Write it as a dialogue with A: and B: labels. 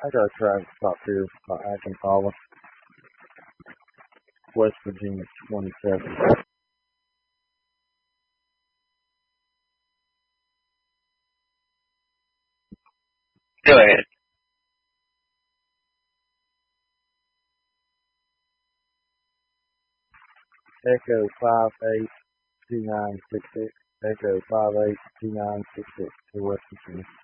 A: I got Travis Top here by Ackenthala, West Virginia 27.
B: Go ahead.
A: Echo 582966. Echo 582966 to West Virginia.